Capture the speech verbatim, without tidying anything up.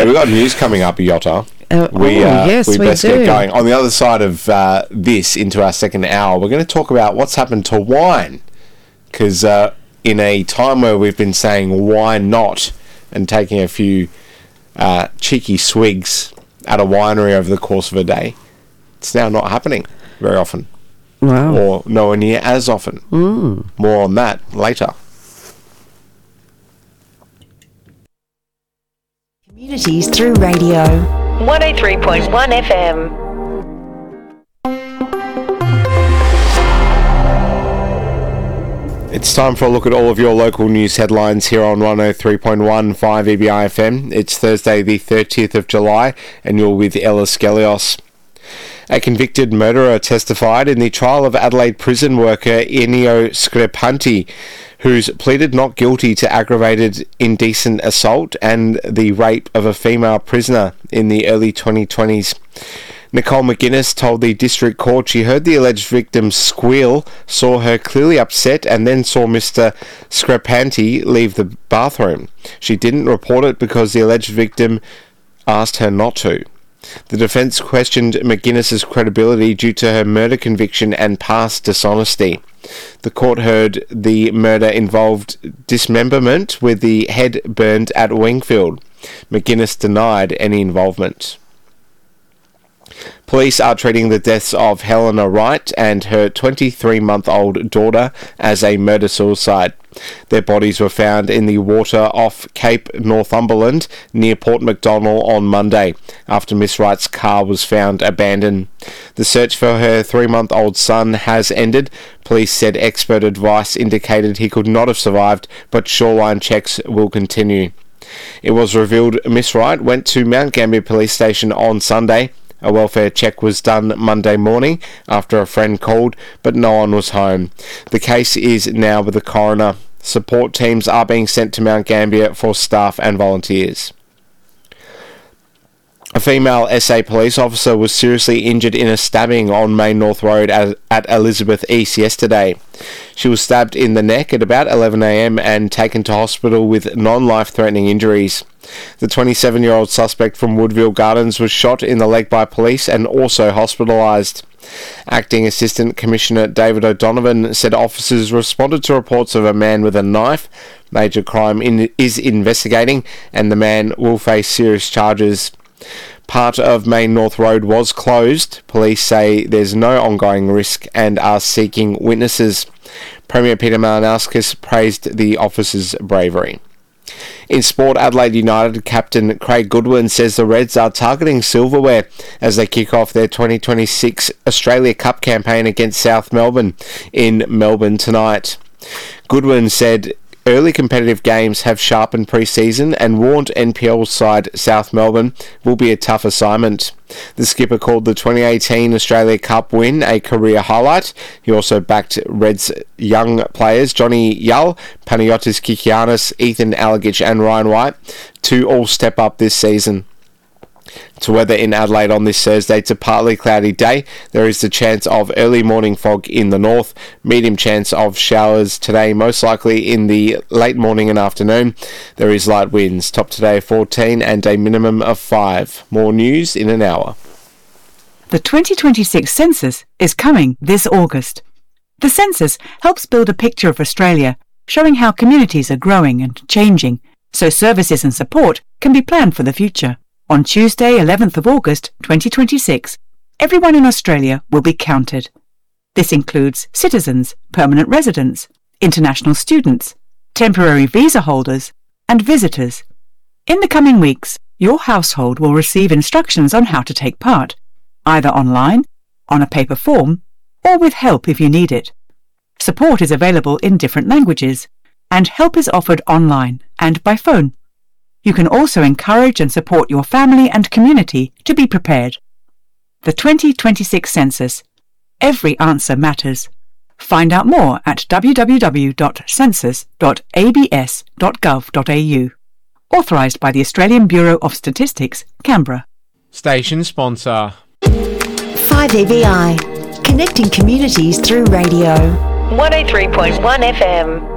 Hey, we've got news coming up, Yotta. Uh, we, oh, uh, yes, we we best do. get going. On the other side of uh, this, into our second hour, we're going to talk about what's happened to wine. Because uh, in a time where we've been saying why not, and taking a few uh, cheeky swigs at a winery over the course of a day, it's now not happening very often. Wow. Or nowhere near as often. Mm. More on that later. Communities through radio. one oh three point one F M. It's time for a look at all of your local news headlines here on one oh three point one five E B I F M. It's Thursday the thirtieth of July and you're with Ella Skelios. A convicted murderer testified in the trial of Adelaide prison worker Ennio Screpanti, who's pleaded not guilty to aggravated indecent assault and the rape of a female prisoner in the early twenty twenties. Nicole McGuinness told the district court she heard the alleged victim squeal, saw her clearly upset, and then saw Mister Screpanti leave the bathroom. She didn't report it because the alleged victim asked her not to. The defence questioned McGuinness's credibility due to her murder conviction and past dishonesty. The court heard the murder involved dismemberment with the head burned at Wingfield. McGuinness denied any involvement. Police are treating the deaths of Helena Wright and her twenty-three-month-old daughter as a murder-suicide. Their bodies were found in the water off Cape Northumberland near Port Macdonnell on Monday, after Miss Wright's car was found abandoned. The search for her three-month-old son has ended. Police said expert advice indicated he could not have survived, but shoreline checks will continue. It was revealed Miss Wright went to Mount Gambier Police Station on Sunday. A welfare check was done Monday morning after a friend called, but no one was home. The case is now with the coroner. Support teams are being sent to Mount Gambier for staff and volunteers. A female S A police officer was seriously injured in a stabbing on Main North Road at, at Elizabeth East yesterday. She was stabbed in the neck at about eleven a m and taken to hospital with non-life-threatening injuries. The twenty-seven-year-old suspect from Woodville Gardens was shot in the leg by police and also hospitalised. Acting Assistant Commissioner David O'Donovan said officers responded to reports of a man with a knife. Major crime in, is investigating and the man will face serious charges. Part of Main North Road was closed. Police say there's no ongoing risk and are seeking witnesses. Premier Peter Malinowskis praised the officers' bravery. In sport, Adelaide United captain Craig Goodwin says the Reds are targeting silverware as they kick off their twenty twenty-six Australia Cup campaign against South Melbourne in Melbourne tonight. Goodwin said early competitive games have sharpened pre-season and warned N P L side South Melbourne will be a tough assignment. The skipper called the twenty eighteen Australia Cup win a career highlight. He also backed Reds young players Johnny Yull, Panayotis Kikianis, Ethan Alagich and Ryan White to all step up this season. To weather in Adelaide on this Thursday, it's a partly cloudy day. There is the chance of early morning fog in the north, medium chance of showers today, most likely in the late morning and afternoon. There is light winds, top today fourteen and a minimum of five. More news in an hour. The twenty twenty-six census is coming this August. The census helps build a picture of Australia, showing how communities are growing and changing, so services and support can be planned for the future. On Tuesday, eleventh of August, twenty twenty-six, everyone in Australia will be counted. This includes citizens, permanent residents, international students, temporary visa holders, and visitors. In the coming weeks, your household will receive instructions on how to take part, either online, on a paper form, or with help if you need it. Support is available in different languages, and help is offered online and by phone. You can also encourage and support your family and community to be prepared. The twenty twenty-six Census. Every answer matters. Find out more at w w w dot census dot a b s dot gov dot a u. Authorised by the Australian Bureau of Statistics, Canberra. Station sponsor. five E B I. Connecting communities through radio. one oh three point one F M.